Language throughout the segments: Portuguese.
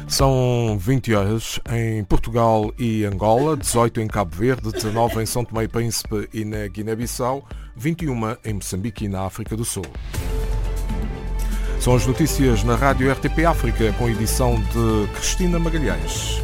São 20 horas em Portugal e Angola, 18 em Cabo Verde, 19 em São Tomé e Príncipe e na Guiné-Bissau, 21 em Moçambique e na África do Sul. São as notícias na Rádio RTP África, com edição de Cristina Magalhães.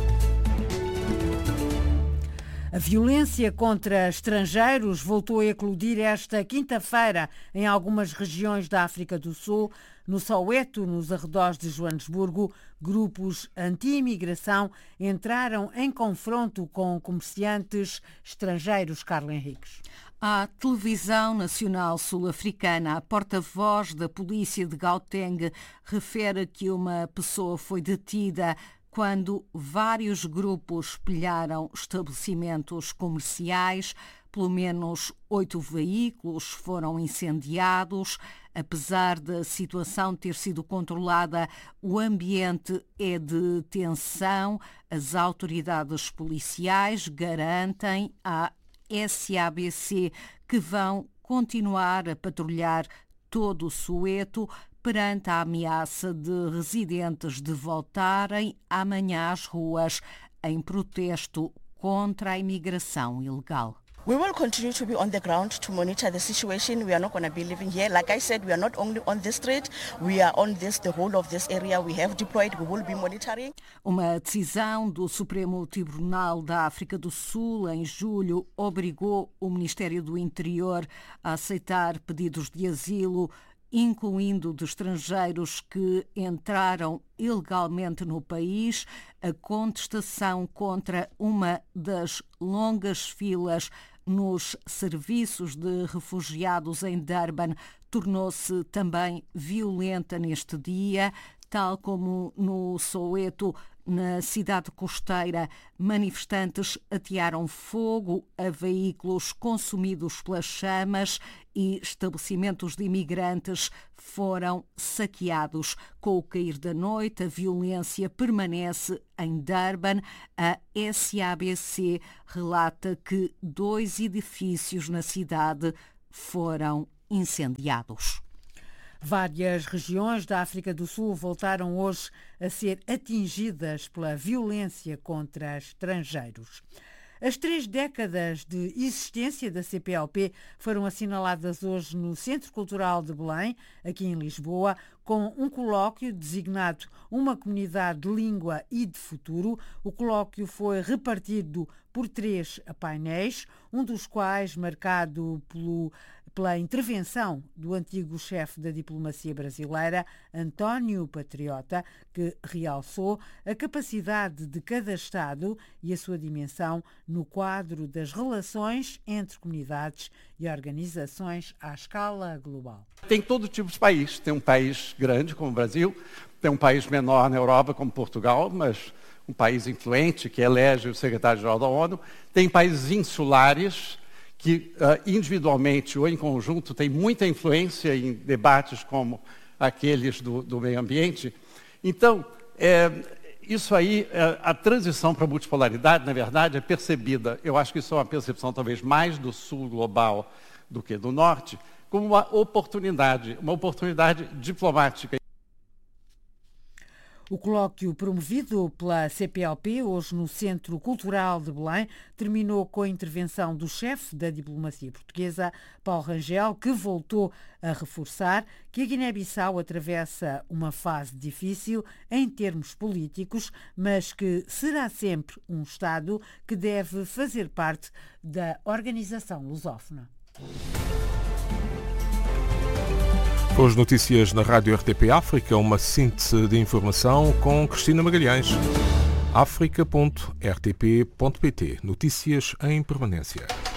A violência contra estrangeiros voltou a eclodir esta quinta-feira em algumas regiões da África do Sul. No Soweto, nos arredores de Joanesburgo, grupos anti-imigração entraram em confronto com comerciantes estrangeiros. Carla Henriques. A televisão nacional sul-africana, a porta-voz da polícia de Gauteng, refere que uma pessoa foi detida quando vários grupos pilharam estabelecimentos comerciais. Pelo menos 8 veículos foram incendiados. Apesar da situação ter sido controlada, o ambiente é de tensão. As autoridades policiais garantem à SABC que vão continuar a patrulhar todo o Soweto perante a ameaça de residentes de voltarem amanhã às ruas em protesto contra a imigração ilegal. We will continue to be on the ground to monitor the situation. We are not going to be living here. Like I said, we are not only on this street, we are on the whole of this area. We have deployed, we will be monitoring. Uma decisão do Supremo Tribunal da África do Sul em julho obrigou o Ministério do Interior a aceitar pedidos de asilo, incluindo de estrangeiros que entraram ilegalmente no país. A contestação contra uma das longas filas nos serviços de refugiados em Durban tornou-se também violenta neste dia, tal como no Soweto. Na cidade costeira, manifestantes atearam fogo a veículos consumidos pelas chamas e estabelecimentos de imigrantes foram saqueados. Com o cair da noite, a violência permanece em Durban. A SABC relata que 2 edifícios na cidade foram incendiados. Várias regiões da África do Sul voltaram hoje a ser atingidas pela violência contra estrangeiros. As 3 décadas de existência da CPLP foram assinaladas hoje no Centro Cultural de Belém, aqui em Lisboa, com um colóquio designado Uma Comunidade de Língua e de Futuro. O colóquio foi repartido por 3 painéis, um dos quais marcado pela intervenção do antigo chefe da diplomacia brasileira, António Patriota, que realçou a capacidade de cada Estado e a sua dimensão no quadro das relações entre comunidades e organizações à escala global. Tem todo tipo de país. Tem um país grande como o Brasil, tem um país menor na Europa como Portugal, mas um país influente que elege o secretário-geral da ONU. Tem países insulares que individualmente ou em conjunto têm muita influência em debates como aqueles do meio ambiente. Então, isso aí, a transição para a multipolaridade, na verdade, é percebida, eu acho que isso é uma percepção talvez mais do sul global do que do norte, como uma oportunidade diplomática. O colóquio promovido pela CPLP, hoje no Centro Cultural de Belém, terminou com a intervenção do chefe da diplomacia portuguesa, Paulo Rangel, que voltou a reforçar que a Guiné-Bissau atravessa uma fase difícil em termos políticos, mas que será sempre um Estado que deve fazer parte da organização lusófona. Com as notícias na Rádio RTP África, uma síntese de informação com Cristina Magalhães. Africa.rtp.pt. Notícias em permanência.